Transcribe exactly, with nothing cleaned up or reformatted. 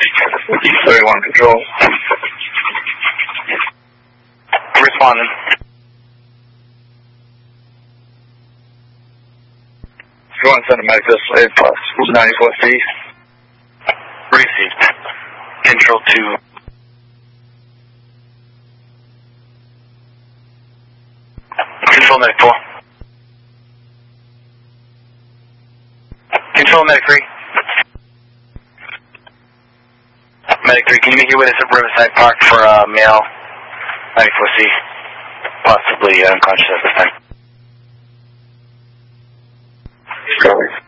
thirty-one Control. Responding. If you want to send a medical slave plus ninety-four C. Received. Control two. Control Medic four. Control Medic three. Medic three, can you meet here with us at Riverside Park for uh, male ninety-four C? Possibly unconscious at this time.